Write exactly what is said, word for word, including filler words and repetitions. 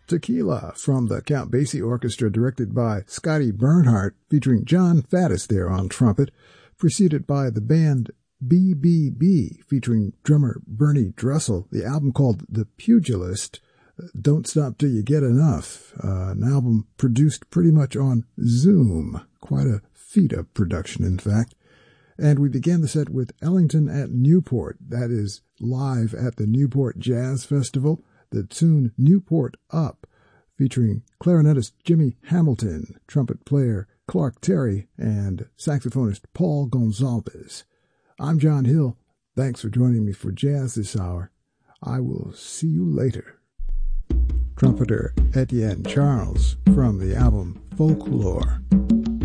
Tequila from the Count Basie Orchestra, directed by Scotty Bernhardt, featuring John Faddis there on trumpet, preceded by the band B B B, featuring drummer Bernie Dressel, the album called The Pugilist, Don't Stop Till You Get Enough, uh, an album produced pretty much on Zoom, quite a feat of production, in fact. And we began the set with Ellington at Newport, that is live at the Newport Jazz Festival, the tune Newport Up, featuring clarinetist Jimmy Hamilton, trumpet player Clark Terry, and saxophonist Paul Gonzalez. I'm John Hill. Thanks for joining me for Jazz this hour. I will see you later. Trumpeter Etienne Charles from the album Folklore.